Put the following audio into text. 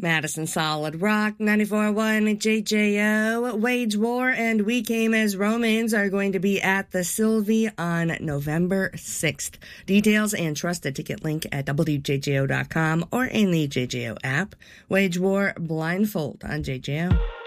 Madison Solid Rock 94.1 JJO. Wage War and We Came as Romans are going to be at the Sylvie on November 6th. Details and trust a ticket link at WJJO.com or in the JJO app. Wage War Blindfold on JJO.